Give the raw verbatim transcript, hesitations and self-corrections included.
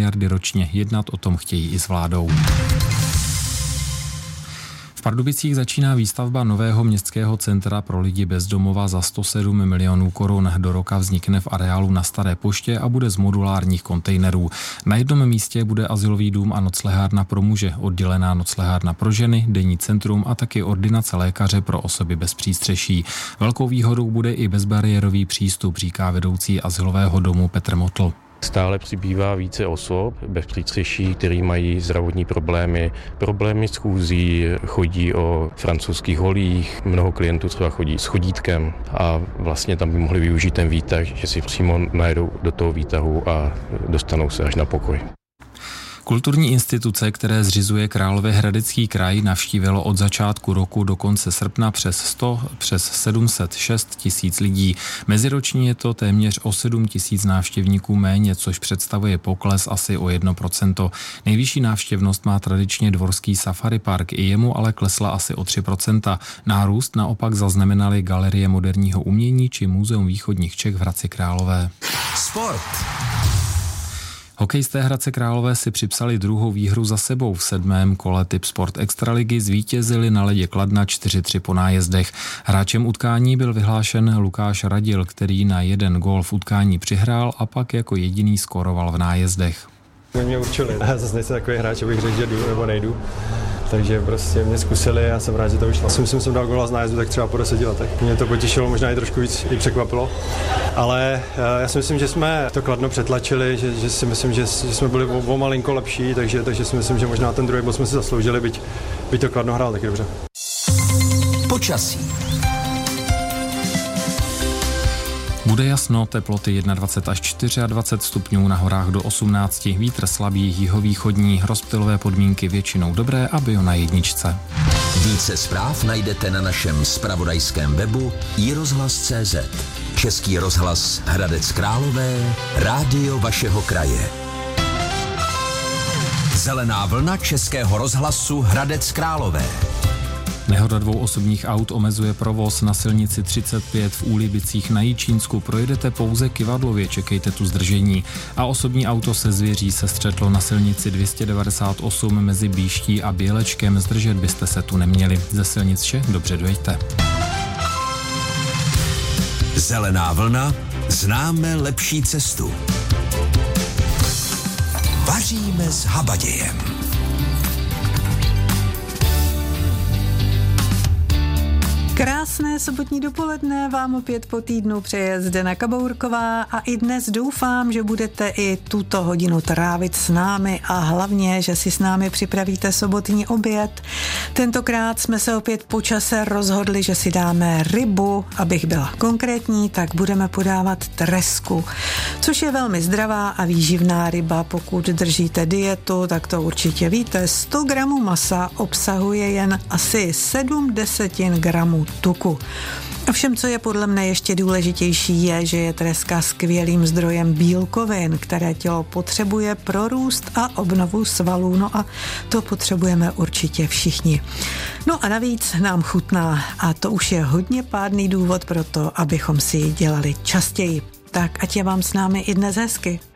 miliardy ročně. Jednat o tom chtějí i s vládou. V Pardubicích začíná výstavba nového městského centra pro lidi bez domova za sto sedm milionů korun. Do roka vznikne v areálu na Staré poště a bude z modulárních kontejnerů. Na jednom místě bude azylový dům a noclehárna pro muže, oddělená noclehárna pro ženy, denní centrum a taky ordinace lékaře pro osoby bez přístřeší. Velkou výhodou bude i bezbariérový přístup, říká vedoucí azylového domu Petr Motl. Stále přibývá více osob bez přístřeší, kteří mají zdravotní problémy, problémy s chůzí, chodí o francouzských holích, mnoho klientů třeba chodí s chodítkem a vlastně tam by mohli využít ten výtah, že si přímo najedou do toho výtahu a dostanou se až na pokoj. Kulturní instituce, které zřizuje Královéhradecký kraj, navštívilo od začátku roku do konce srpna přes sto, přes sedm set šest tisíc lidí. Meziročně je to téměř o sedm tisíc návštěvníků méně, což představuje pokles asi o jedno procento. Nejvyšší návštěvnost má tradičně Dvorský safari park, i jemu ale klesla asi o tři procenta. Nárůst naopak zaznamenaly Galerie moderního umění či Muzeum východních Čech v Hradci Králové. Sport. Hokejisté Hradce Králové si připsali druhou výhru za sebou. V sedmém kole Typ Sport Extraligy zvítězili na ledě Kladna čtyři tři po nájezdech. Hráčem utkání byl vyhlášen Lukáš Radil, který na jeden gól v utkání přihrál a pak jako jediný skóroval v nájezdech. Oni mě určili, já zase nejsem takový hráč, abych řekl, že jdu nebo nejdu. Takže prostě mě zkusili a jsem rád, že to vyšlo. Asi myslím, že jsem dal góla z nájezdu, tak třeba po deseti letech. Mě to potěšilo, možná i trošku víc i překvapilo. Ale já si myslím, že jsme to Kladno přetlačili, že, že si myslím, že, že jsme byli o, o malinko lepší, takže, takže si myslím, že možná ten druhý bod jsme si zasloužili, byť, byť to Kladno hrál taky dobře. Počasí. Bude jasno, teploty dvacet jedna až dvacet čtyři stupňů, na horách do osmnáct, vítr slabý, jihovýchodní, rozptylové podmínky většinou dobré a bio na jedničce. Více zpráv najdete na našem zpravodajském webu i rozhlas tečka cé zet. Český rozhlas Hradec Králové, rádio vašeho kraje. Zelená vlna Českého rozhlasu Hradec Králové. Nehoda dvou osobních aut omezuje provoz na silnici třicet pět v Úlibicích na Jičínsku. Projedete pouze Kyvadlově, čekejte tu zdržení. A osobní auto se zvěří se střetlo na silnici dvě stě devadesát osm mezi Bíští a Bělečkem. Zdržet byste se tu neměli. Ze silnic vše, dobře dojďte. Zelená vlna, známe lepší cestu. Vaříme s Habadějem. Krásné sobotní dopoledne vám opět po týdnu přeje Zdena Kabourková a i dnes doufám, že budete i tuto hodinu trávit s námi a hlavně, že si s námi připravíte sobotní oběd. Tentokrát jsme se opět po čase rozhodli, že si dáme rybu, abych byla konkrétní, tak budeme podávat tresku, což je velmi zdravá a výživná ryba. Pokud držíte dietu, tak to určitě víte. sto gramů masa obsahuje jen asi sedm desetin gramů tuku. Ovšem, co je podle mne ještě důležitější, je, že je treska skvělým zdrojem bílkovin, které tělo potřebuje pro růst a obnovu svalů, no a to potřebujeme určitě všichni. No a navíc nám chutná a to už je hodně pádný důvod pro to, abychom si ji dělali častěji. Tak ať je vám s námi i dnes hezky.